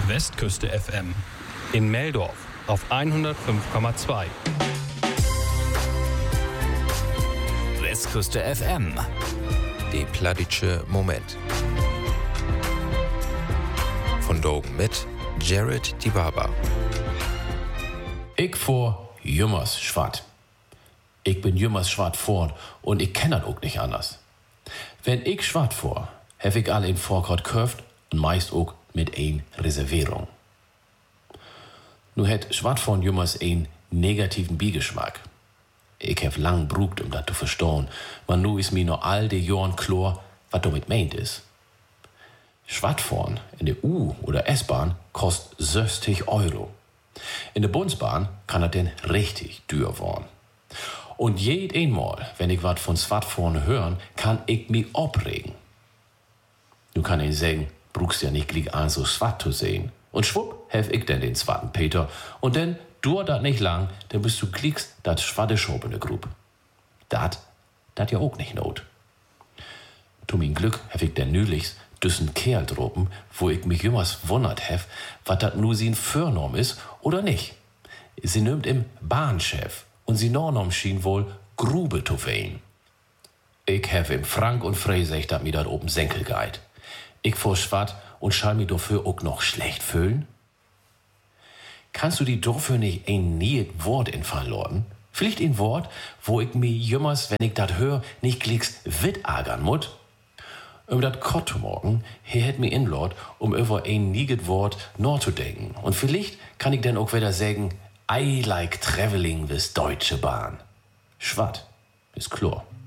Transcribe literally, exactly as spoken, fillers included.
Westküste F M. In Meldorf auf hundertfünf Komma zwei. Westküste F M. Die Plattitsche Moment. Von Dogen mit Jared Dibaba. Ich vor jümmers schwat. Ich bin jümmers schwat vor und ich kenn das auch nicht anders. Wenn ich schwat vor, hef ich alle in Vorkort köft und meist auch mit ein Reservierung. Nu het schwat von jümmers ein negativen Beigeschmack. Ich hef lang brugt, um dat zu verstehen, man nu is mir nur all de Jorn klar, wat damit meint is. Schwattfahren in der U- oder S-Bahn kostet sechzig Euro. In der Bundesbahn kann das denn richtig teuer werden. Und jed einmal, wenn ich wat von Schwattfahren hören, kann ich mich abregen. Nu kann ich sagen, brauchst ja nicht gleich an so Schwatt zu sehen. Und schwupp, hef ich denn den Schwatten Peter. Und dann dauert dat nicht lang, dann bist du klickst dat schwatte Schob in der Grub. Dat, dat ja auch nicht not. Zu mein Glück hef ich denn nülichs düssen Kerl droppen, wo ich mich jümmers wundert hef, wat dat nu sin Förnorm is oder nicht. Sie nimmt im Bahnchef und sie nornom schien wohl Grube zu wehen. Ich hef im Frank und Frey sech dat mir dat oben Senkel geit. Ich vor Schwatt und schall mi dafür auch noch schlecht fühlen? Kannst du die dafür nicht ein niet Wort infallen lassen? Vielleicht ein Wort, wo ich mi jümmers, wenn ich dat hör, nicht klicks wit ärgern mut? Um dat Kott zu morgen, hier hätt mi inlord, um über ein nieget Wort nachzudenken. Und vielleicht kann ich dann auch wieder sagen, I like traveling with Deutsche Bahn. Schwatt, ist klar.